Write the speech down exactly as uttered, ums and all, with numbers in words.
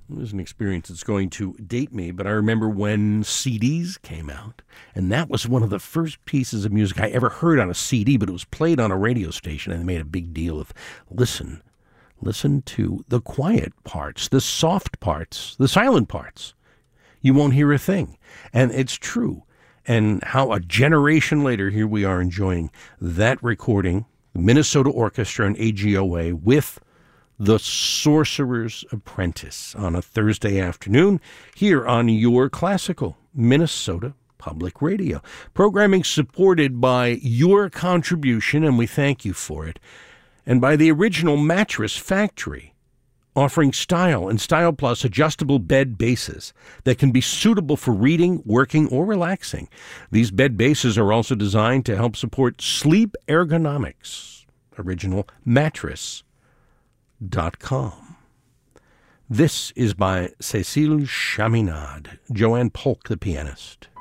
It was an experience that's going to date me, but I remember when C Ds came out, and that was one of the first pieces of music I ever heard on a C D, but it was played on a radio station, and they made a big deal of, listen, listen to the quiet parts, the soft parts, the silent parts. You won't hear a thing. And it's true. And how a generation later, here we are enjoying that recording, the Minnesota Orchestra and A G O A with The Sorcerer's Apprentice on a Thursday afternoon here on your classical Minnesota Public Radio. Programming supported by your contribution, and we thank you for it, and by the Original Mattress Factory, offering Style and Style Plus adjustable bed bases that can be suitable for reading, working, or relaxing. These bed bases are also designed to help support sleep ergonomics. Original Mattress dot com. This is by Cécile Chaminade, Joanne Polk, the pianist.